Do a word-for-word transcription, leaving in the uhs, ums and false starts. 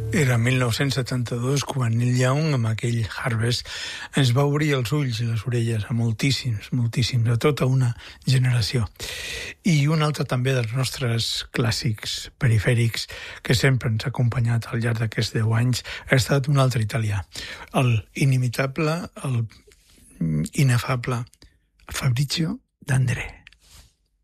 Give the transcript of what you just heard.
Era mil nou-cents setanta-dos quan Neil Young, amb aquell Harvest, ens va obrir els ulls i les orelles a moltíssims, moltíssims, a tota una generació. I un altre també dels nostres clàssics perifèrics que sempre ens ha acompanyat al llarg d'aquests deu anys ha estat un altre italià, el inimitable, el inefable Fabrizio De André.